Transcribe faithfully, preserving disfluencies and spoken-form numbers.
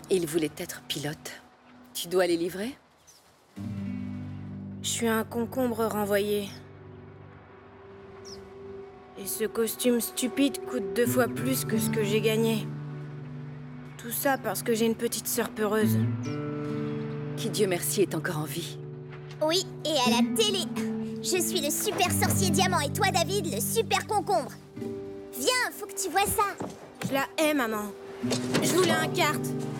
Il voulait être pilote. Tu dois les livrer? Je suis un concombre renvoyé. Et ce costume stupide coûte deux fois plus que ce que j'ai gagné. Tout ça parce que j'ai une petite sœur peureuse. Qui, Dieu merci, est encore en vie. Oui, et à la télé. Je suis le super sorcier diamant et toi, David, le super concombre. Viens, faut que tu vois ça. Je la hais, maman. Je voulais un kart.